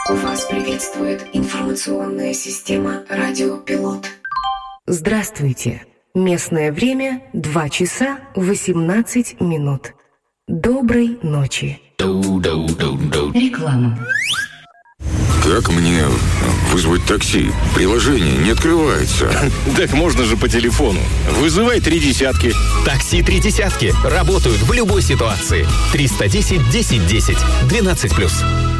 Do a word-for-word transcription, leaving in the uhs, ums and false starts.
Вас приветствует информационная система «Радио Пилот». Здравствуйте. Местное время два часа восемнадцать минут. Доброй ночи. Реклама. Как мне вызвать такси? Приложение не открывается. Так можно же по телефону. Вызывай три десятки. Такси три десятки. Работают в любой ситуации. триста десять десять десять. двенадцать плюс.